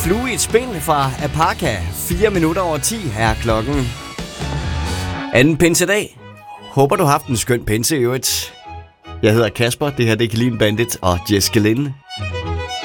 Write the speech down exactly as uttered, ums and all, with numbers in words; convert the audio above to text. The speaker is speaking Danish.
Flue i et spind fra Apaka. Fire minutter over ti er klokken. Anden pinsedag. Håber du har haft en skøn pinse i øvrigt. Jeg hedder Kasper, det her det er Clean Bandit og Jessica Linde.